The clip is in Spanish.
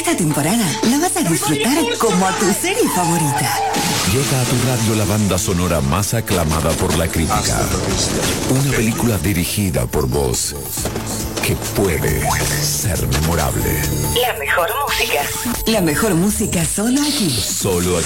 Esta temporada la vas a disfrutar como a tu serie favorita. Llega a tu radio la banda sonora más aclamada por la crítica. Una película dirigida por vos que puede ser memorable. La mejor música. La mejor música solo aquí. Solo aquí.